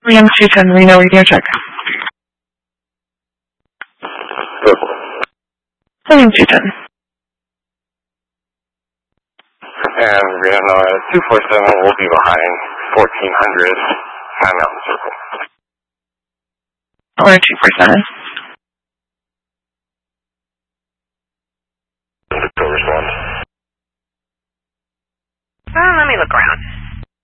William 210 Reno radio check. William 210. And Reno 247 will be behind 1400 High Mountain Circle. Or 247. Respond. Let me look around.